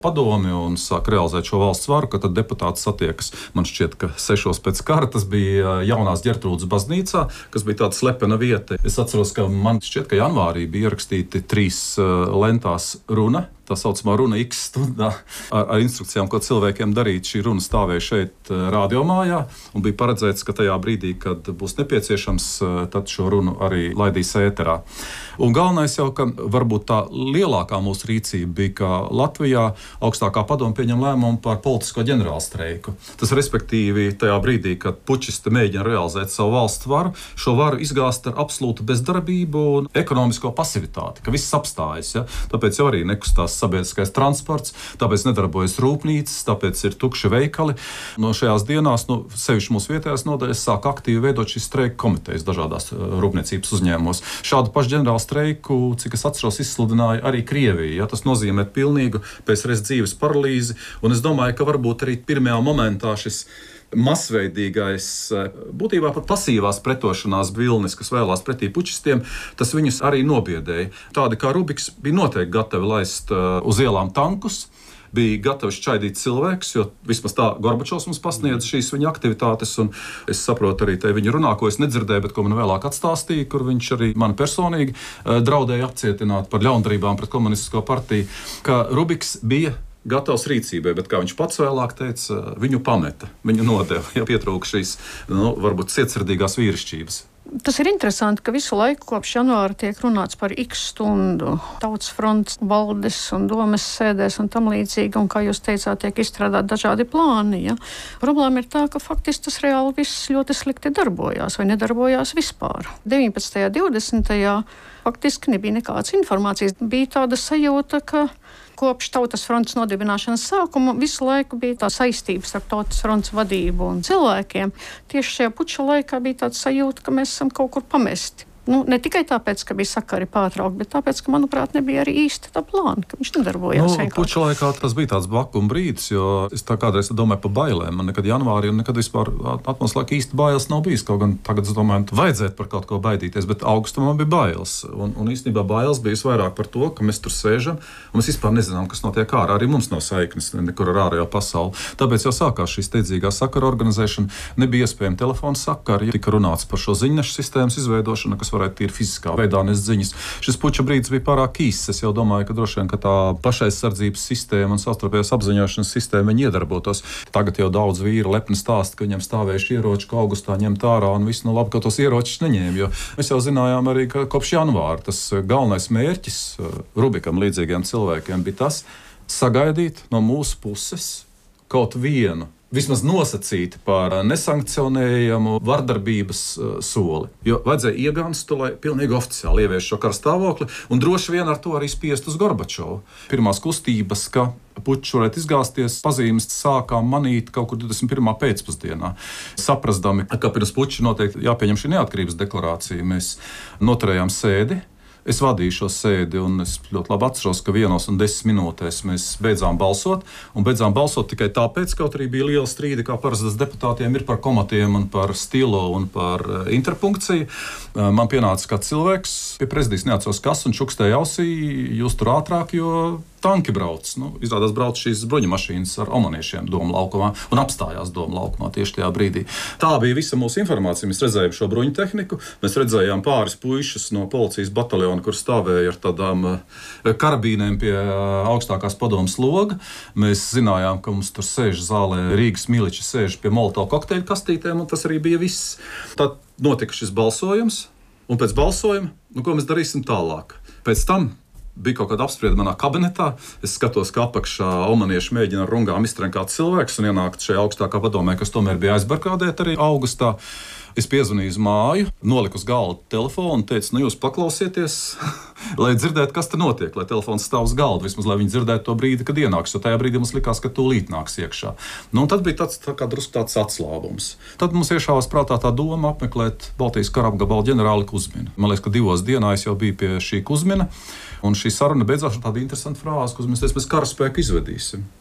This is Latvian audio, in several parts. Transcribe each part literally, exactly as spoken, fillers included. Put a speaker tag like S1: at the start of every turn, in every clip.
S1: padomi un sāk realizēt šo valsts varu, ka tad deputāti satiekas. Man šķiet, ka sešos pēc kara tas bija jaunās Ģertrūdes baznīcā, kas bija tāda slepena vieta. Es atceros, ka man šķiet, ka janvārī bija ierakstīti trīs lentās runa, tā saucamā runa X stundā, ar, ar instrukcijām, ko cilvēkiem darīt. Šī runa stāvēja šeit radiomājā un bija paredzēts, ka tajā brīdī, kad būs nepieciešams, tad šo runu arī laidīs ēterā. Un galvenais jau, ka varbūt tā lielākā mūsu rīcība bija, ka Latvijā augstākā padome pieņem lēmumu par politisko ģenerālstreiku. Tas respektīvi tajā brīdī, kad pučisti mēģina realizēt savu valsts varu, šo varu izgāzt ar absolūtu bezdarbību un ekonomisko pasivitāti, ka viss apstājas. Ja? Tāpēc jau arī nekustās sabiedriskais transports, tāpēc nedarbojas rūpnīcas, tāpēc ir tukši veikali. No šajās dienās, nu, sevišķi mūsu vietējās nodaļas, sāk aktīvi veidot šīs streika komitejas dažādās rūpniecības uzņēmumos. Šādu pašu ģenerālu streiku, cik es atceros, izsludināja arī Krievija. Ja? Tas nozīmē pilnīgu pēcreiz dzīves paralīzi, un es domāju, ka varbūt arī pirmajā momentā šis masveidīgais, būtībā pat pasīvās pretošanās vilnis, kas vēlās pretī pučistiem, tas viņus arī nobiedēja. Tādi kā Rubiks bija noteikti gatavi laist uz ielām tankus, bija gatavi šķaidīt cilvēkus, jo vismaz tā Gorbačovs mums pasniedz šīs viņa aktivitātes, un es saprotu arī te viņa runā, ko es nedzirdēju, bet ko man vēlāk atstāstīja, kur viņš arī mani personīgi draudēja apcietināt par ļaundarībām pret komunistisko partiju, ka Rubiks bija gatavs rīcībai, bet, kā viņš pats vēlāk teica, viņu pameta, viņu nodeva, ja pietrūka šīs, nu, varbūt cietsirdīgās vīrišķības.
S2: Tas ir interesanti, ka visu laiku kopš janvāra tiek runāts par X stundu Tautas frontes valdes un domes sēdēs un tam līdzīgi, un, kā jūs teicāt, tiek izstrādāt dažādi plāni. Ja? Problēma ir tā, ka faktiski tas reāli viss ļoti slikti darbojās vai nedarbojās vispār. deviņpadsmitajā divdesmitajā faktiski nebija nekādas informācijas. Bija tāda sajūta, ka kopš Tautas frontes nodibināšanas sākuma visu laiku bija tā saistības ar Tautas frontes vadību un cilvēkiem. Tieši šajā puča laikā bija tāds sajūta, ka mēs esam kaut kur pamesti. Nu, ne tikai tāpēc, ka bija sakari pārtraukti, bet tāpēc, ka, manuprāt, nebija arī īsti tā plāna, ka viņš nedarbojās.
S1: Nu, puča laikā tas bija tāds vakuma brīdis, jo es tā kādreiz domāju par bailēm. Man nekad janvārī un nekad vispār atmos laika īsti bailes nav bijis. Kaut gan tagad es domāju, vajadzētu par kaut ko baidīties, bet augstā man bija bailes. Un, un īstenībā bailes bija vairāk par to, ka mēs tur sēžam un mēs vispār nezinām, kas notiek ārā. Arī mums nav saiknes nekur ar ārējo pasauli. Tāpēc jau sākās šī steidzīgā sakara organizēšana. Nebija iespējama telefona sakari, tika runāts par šo ziņnešu sistēmas izveidošanu, kas varētu tīri fiziskā veidā nes ziņas. Šis puča brīdis bija pārāk īss. Es jau domāju, ka droši vien, ka tā pašaizsardzības sistēma un savstarpējās apziņošanas sistēma viņi iedarbotos. Tagad jau daudz vīri lepni stāsta, ka viņiem stāvējuši ieroči, ka augustā ņemt ārā un viss, nu labi, ka tos ieročus neņēma, jo mēs jau zinājām arī, ka kopš janvāra tas galvenais mērķis Rubikam līdzīgiem cilvēkiem bija tas sagaidīt no mūsu puses kaut vienu vismaz nosacīti par nesankcionējamu vardarbības uh, soli. Jo vajadzēja iegānstu, lai pilnīgi oficiāli ievieš šo kara stāvokli, un droši vien ar to arī spiest uz Gorbačovu. Pirmās kustības, ka pučs varētu izgāzties, pazīmes sākām manīt kaut kur divdesmit pirmā pēcpusdienā. Saprastami, ka pirms puča noteikti jāpieņem šī neatkarības deklarācija. Mēs noturējām sēdi. Es vadīju šo sēdi, un es ļoti labi atceros, ka vienos un desmit minūtēs mēs beidzām balsot, un beidzām balsot tikai tāpēc, kaut arī bija liela strīdi, kā parasti deputātiem ir par komatiem un par stilo un par interpunkciju. Man pienāca kāds cilvēks pie prezidijas, neatceros kas, un čukstēja ausī, jūs tur ātrāk, jo tanki brauc. Nu, izrādās brauc šīs bruņumašīnas ar omaniešiem Doma laukumā un apstājās Doma laukumā tieši tajā brīdī. Tā bija visa mūsu informācija. Mēs redzējām šo bruņu tehniku, mēs redzējām pāris puišas no policijas bataljona, kur stāvēja ar tādām karabīnēm pie augstākās padomas loga. Mēs zinājām, ka mums tur sēž zālē Rīgas miliči, sēž pie Molotova kokteļu kastītēm, un tas arī bija viss. Tad notika šis balsojums, un pēc balsojuma, nu, ko mēs darīsim tālāk? Pēc tam bija kaut kāda apsprieda manā kabinetā. Es skatos, ka apakšā omanieši mēģina ar rungām iztrenkāt cilvēkus un ienākt šajā augstākā padomē, kas tomēr bija aizbarkādēta arī augustā. Es piezvanīju uz māju, noliku uz galda telefonu un teicu, nu jūs paklausieties, lai dzirdētu, kas te notiek, lai telefons stāv uz galda, vismaz lai viņi dzirdētu to brīdi, kad ienāks, jo tajā brīdī mums likās, ka tūlīt nāks iekšā. Nu, un tad bija tāds, tā kā drusku tāds atslābums. Tad mums iešāvās prātā tā doma apmeklēt Baltijas kara apgabala ģenerāli Kuzminu. Man liekas, ka divos dienā es jau biju pie šī Kuzmina, un šī saruna beidzās ar tādu interesantu frāzi, Kuzmins teica, mēs karaspēku izvedīsim.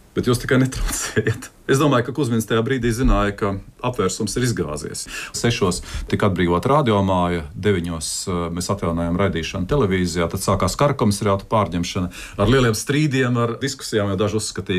S1: Bet jūs tikai netraucējat. Es domāju, ka Kuzmins tajā brīdī zināja, ka apvērsums ir izgāzies. Sešos tika atbrīvota radiomāja, deviņos mēs atjaunojām raidīšanu televīzijā, tad sākās kara komisariāta pārņemšana ar lieliem strīdiem, ar diskusijām, jo daži uzskatīja,